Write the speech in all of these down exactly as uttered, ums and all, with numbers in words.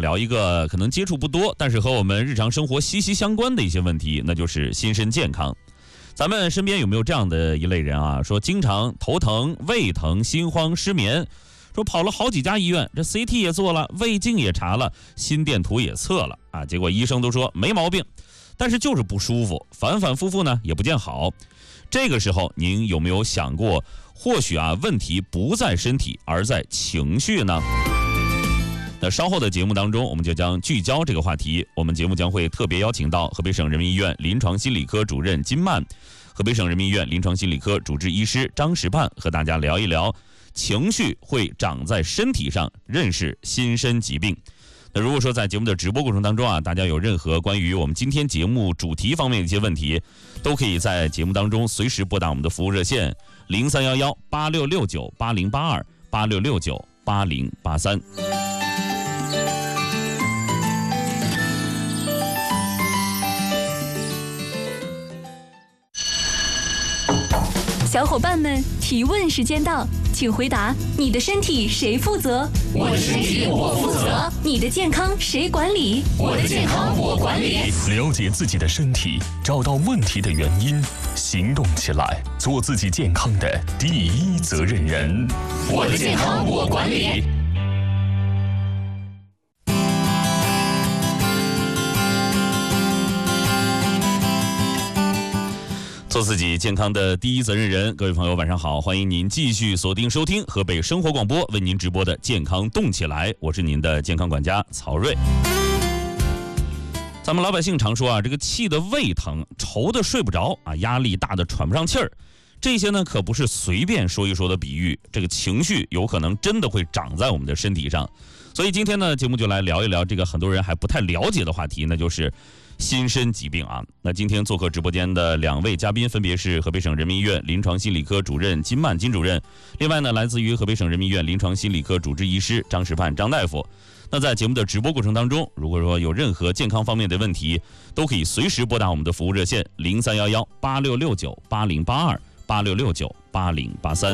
聊一个可能接触不多，但是和我们日常生活息息相关的一些问题，那就是心身健康。咱们身边有没有这样的一类人啊？说经常头疼、胃疼、心慌、失眠，说跑了好几家医院，这 C T 也做了，胃镜也查了，心电图也测了啊，结果医生都说没毛病，但是就是不舒服，反反复复呢也不见好。这个时候您有没有想过，或许啊问题不在身体，而在情绪呢？那稍后的节目当中，我们就将聚焦这个话题。我们节目将会特别邀请到河北省人民医院临床心理科主任金曼，河北省人民医院临床心理科主治医师张石盼，和大家聊一聊情绪会长在身体上，认识心身疾病。那如果说在节目的直播过程当中啊，大家有任何关于我们今天节目主题方面的一些问题，都可以在节目当中随时拨打我们的服务热线零三幺幺八六六九八零八二八六六九八零八三。 小伙伴们，提问时间到，请回答：你的身体谁负责？ 我的身体我负责。 你的健康谁管理？ 我的健康我管理。 了解自己的身体，找到问题的原因，行动起来，做自己健康的第一责任人。 我的健康我管理。 做自己健康的第一责任人，各位朋友晚上好，欢迎您继续锁定收听河北生活广播为您直播的健康动起来，我是您的健康管家曹睿。咱们老百姓常说啊，这个气的胃疼，愁的睡不着啊，压力大的喘不上气儿，这些呢可不是随便说一说的比喻，这个情绪有可能真的会长在我们的身体上。所以今天呢，节目就来聊一聊这个很多人还不太了解的话题，那就是心身疾病啊。那今天做客直播间的两位嘉宾分别是河北省人民医院临床心理科主任金曼金主任，另外呢来自于河北省人民医院临床心理科主治医师张石盼张大夫。那在节目的直播过程当中，如果说有任何健康方面的问题，都可以随时拨打我们的服务热线零三幺幺八六六九八零八二八六六九八零八三。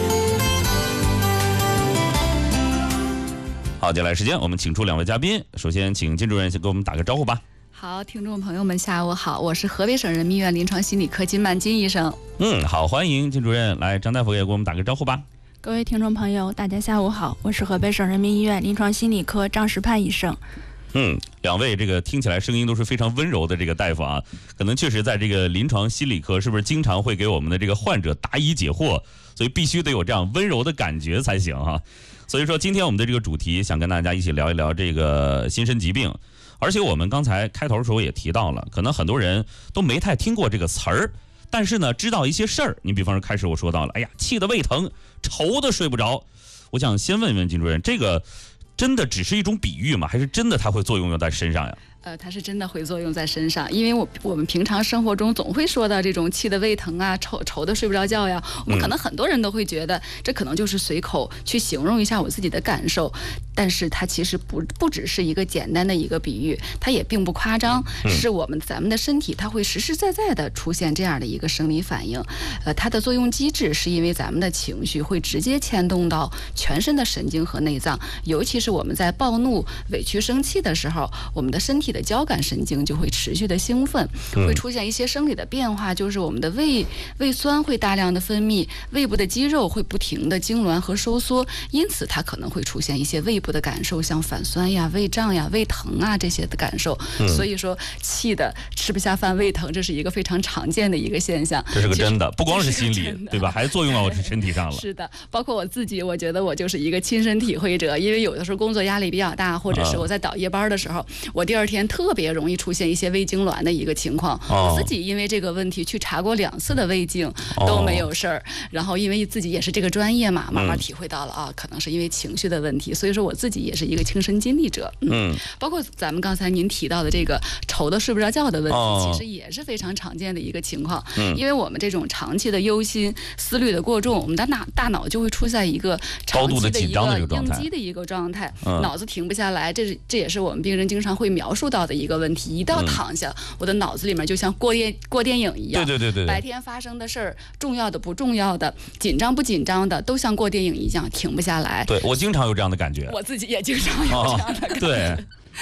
好，接下来时间我们请出两位嘉宾，首先请金主任先给我们打个招呼吧。 好，听众朋友们下午好，我是河北省人民医院临床心理科金曼金医生。 嗯，好，欢迎金主任。来，张大夫也给我们打个招呼吧。 各位听众朋友大家下午好，我是河北省人民医院临床心理科张石盼医生。 嗯，两位这个听起来声音都是非常温柔的这个大夫啊，可能确实在这个临床心理科是不是经常会给我们的这个患者答疑解惑，所以必须得有这样温柔的感觉才行哈、啊。所以说今天我们的这个主题想跟大家一起聊一聊这个心身疾病，而且我们刚才开头的时候也提到了，可能很多人都没太听过这个词儿，但是呢知道一些事儿。你比方说开始我说到了，哎呀，气得胃疼，愁得睡不着。我想先问一问金主任，这个真的只是一种比喻吗？还是真的它会作用在身上呀？ 呃，它是真的会作用在身上，因为我我们平常生活中总会说到这种气的胃疼啊，愁愁的睡不着觉呀，我们可能很多人都会觉得、嗯、这可能就是随口去形容一下我自己的感受，但是它其实不不只是一个简单的一个比喻，它也并不夸张，嗯、是我们咱们的身体它会实实在在的出现这样的一个生理反应，呃，它的作用机制是因为咱们的情绪会直接牵动到全身的神经和内脏，尤其是我们在暴怒、委屈、生气的时候，我们的身体的交感神经就会持续的兴奋，会出现一些生理的变化，就是我们的胃胃酸会大量的分泌，胃部的肌肉会不停的痉挛和收缩，因此它可能会出现一些胃部的感受，像反酸呀、胃胀呀、胃疼啊这些的感受。嗯、所以说气的吃不下饭、胃疼，这是一个非常常见的一个现象。 这是个真的，不光是心理，对吧？还作用到我身体上了。 是的，包括我自己，我觉得我就是一个亲身体会者，因为有的时候工作压力比较大，或者是我在倒夜班的时候，啊、我第二天特别容易出现一些胃痉挛的一个情况。哦、我自己因为这个问题去查过两次的胃镜，都没有事儿。哦、然后因为自己也是这个专业嘛，慢慢体会到了啊，嗯、可能是因为情绪的问题，所以说我自己也是一个亲身经历者。嗯，嗯包括咱们刚才您提到的这个愁的睡不着觉的问题，哦、其实也是非常常见的一个情况。嗯，因为我们这种长期的忧心、思虑的过重，我们的大大脑就会出现一个长期的一个应激的一个状态，嗯、脑子停不下来。这是这也是我们病人经常会描述到的一个问题。一到躺下，嗯、我的脑子里面就像过电过电影一样。 对对对对。 白天发生的事儿，重要的不重要的，紧张不紧张的，都像过电影一样停不下来。 对，我经常有这样的感觉。 我自己也经常有这样的感觉。 哦、对。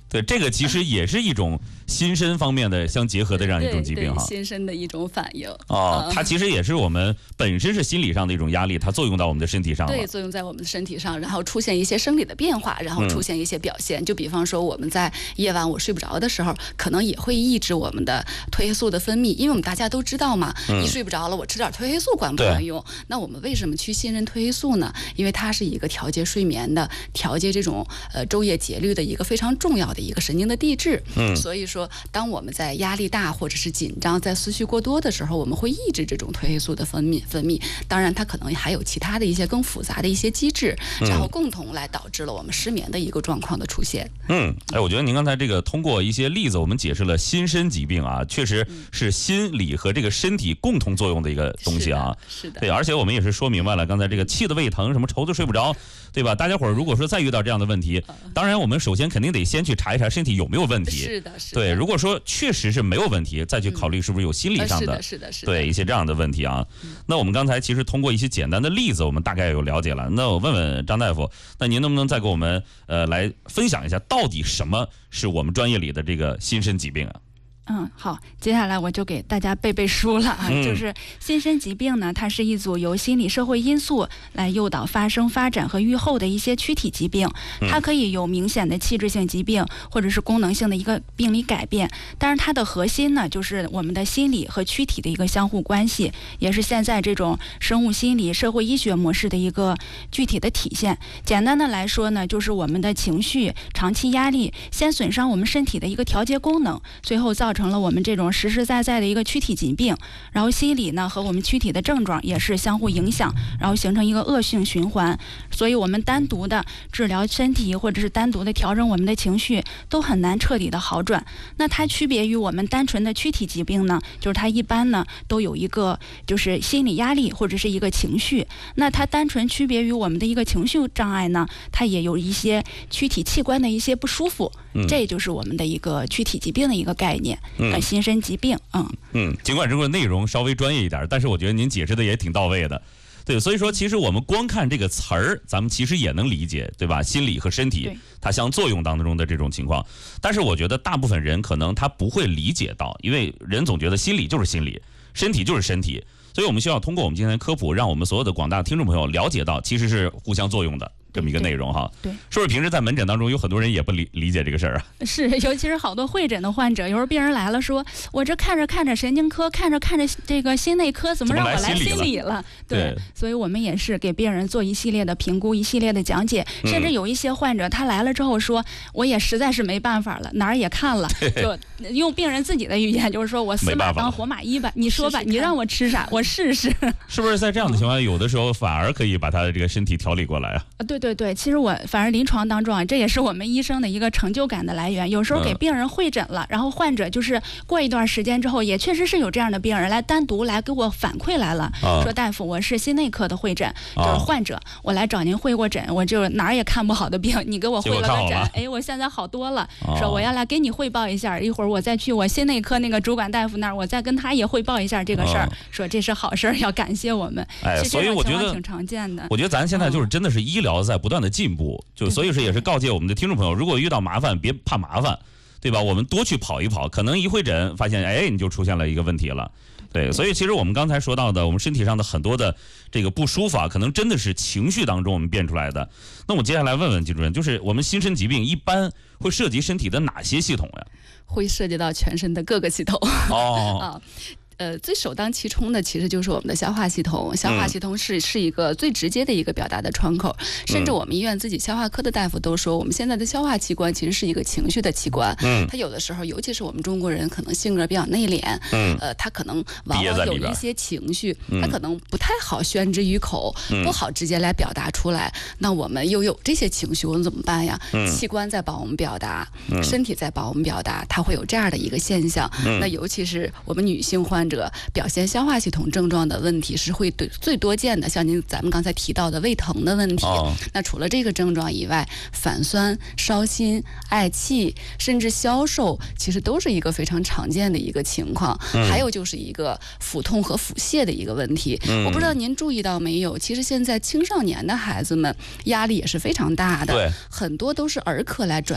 对，这个其实也是一种心身方面的相结合的这样一种疾病哈。 心身的一种反应。 哦， 嗯、 它其实也是我们本身是心理上的一种压力，它作用到我们的身体上了。 对，作用在我们的身体上，然后出现一些生理的变化，然后出现一些表现。嗯、就比方说我们在夜晚我睡不着的时候，可能也会抑制我们的褪黑素的分泌，因为我们大家都知道嘛，嗯、一睡不着了，我吃点褪黑素管不管用？那我们为什么去信任褪黑素呢？因为它是一个调节睡眠的、调节这种呃昼夜节律的一个非常重要的一个神经的递质。嗯，所以说，当我们在压力大或者是紧张、在思绪过多的时候，我们会抑制这种褪黑素的分泌分泌。当然，它可能还有其他的一些更复杂的一些机制，然后共同来导致了我们失眠的一个状况的出现。 嗯，哎，我觉得您刚才这个通过一些例子，我们解释了心身疾病啊，确实是心理和这个身体共同作用的一个东西啊。 是的，是的对，而且我们也是说明白了，刚才这个气的胃疼，什么愁的睡不着，对吧？大家伙儿如果说再遇到这样的问题，当然我们首先肯定得先去查一查身体有没有问题。 是的，是的。 对，如果说确实是没有问题，再去考虑是不是有心理上的， 嗯、是的，是的，是的。 对一些这样的问题啊。嗯、那我们刚才其实通过一些简单的例子，我们大概有了解了。那我问问张大夫，那您能不能再给我们呃来分享一下，到底什么是我们专业里的这个心身疾病啊？ 嗯，好，接下来我就给大家背背书了啊。嗯、就是心身疾病呢，它是一组由心理社会因素来诱导发生、发展和预后的一些躯体疾病。它可以有明显的器质性疾病，或者是功能性的一个病理改变。但是它的核心呢，就是我们的心理和躯体的一个相互关系，也是现在这种生物心理、社会医学模式的一个具体的体现。简单的来说呢，就是我们的情绪、长期压力，先损伤我们身体的一个调节功能，最后造成成了我们这种实实在在的一个躯体疾病，然后心理呢和我们躯体的症状也是相互影响，然后形成一个恶性循环。所以我们单独的治疗身体，或者是单独的调整我们的情绪，都很难彻底的好转。那它区别于我们单纯的躯体疾病呢，就是它一般呢都有一个就是心理压力或者是一个情绪。那它单纯区别于我们的一个情绪障碍呢，它也有一些躯体器官的一些不舒服。嗯、这就是我们的一个躯体疾病的一个概念。嗯、呃，心身疾病，嗯嗯，尽管这个内容稍微专业一点，但是我觉得您解释的也挺到位的，对，所以说其实我们光看这个词儿，咱们其实也能理解，对吧？心理和身体它相作用当中的这种情况，但是我觉得大部分人可能他不会理解到，因为人总觉得心理就是心理，身体就是身体，所以我们需要通过我们今天的科普，让我们所有的广大听众朋友了解到，其实是互相作用的。这么一个内容哈， 对， 是不是平时在门诊当中有很多人也不理理解这个事儿啊？ 是，尤其是好多会诊的患者，有时候病人来了说，我这看着看着神经科，看着看着这个心内科，怎么让我来心理了？对，所以我们也是给病人做一系列的评估，一系列的讲解，甚至有一些患者他来了之后说，我也实在是没办法了，哪儿也看了，就用病人自己的语言，就是说我死马当活马医吧，你说吧，你让我吃啥，我试试。 是不是在这样的情况下，有的时候反而可以把他的这个身体调理过来啊？ 对对对，其实我反正临床当中啊，这也是我们医生的一个成就感的来源。有时候给病人会诊了，然后患者就是过一段时间之后，也确实是有这样的病人来单独来给我反馈来了，说大夫，我是心内科的会诊，就是患者，我来找您会过诊，我就哪儿也看不好的病，你给我会了个诊，哎，我现在好多了，说我要来给你汇报一下，一会儿我再去我心内科那个主管大夫那儿，我再跟他也汇报一下这个事儿，说这是好事儿，要感谢我们。 哎，所以我觉得挺常见的。 我觉得咱现在就是真的是医疗在不断的进步，就所以说也是告诫我们的听众朋友，如果遇到麻烦别怕麻烦，对吧？我们多去跑一跑，可能一会诊发现，哎，你就出现了一个问题了。对，所以其实我们刚才说到的，我们身体上的很多的这个不舒服啊，可能真的是情绪当中我们变出来的。那我接下来问问季主任，就是我们心身疾病一般会涉及身体的哪些系统呀？ 会涉及到全身的各个系统。 哦。 啊。呃，最首当其冲的其实就是我们的消化系统。消化系统是是一个最直接的一个表达的窗口，甚至我们医院自己消化科的大夫都说，我们现在的消化器官其实是一个情绪的器官。嗯，它有的时候，尤其是我们中国人可能性格比较内敛，嗯，呃，他可能往往有一些情绪，他可能不太好宣之于口，嗯、不好直接来表达出来。那我们又有这些情绪，我们怎么办呀？嗯、器官在帮我们表达，嗯、身体在帮我们表达，它会有这样的一个现象。嗯、那尤其是我们女性患者。者表现消化系统症状的问题是会对最多见的，像您咱们刚才提到的胃疼的问题。哦、那除了这个症状以外，反酸、烧心、嗳气，甚至消瘦，其实都是一个非常常见的一个情况。嗯、还有就是一个腹痛和腹泻的一个问题。嗯、我不知道您注意到没有，其实现在青少年的孩子们压力也是非常大的，对，很多都是儿科来转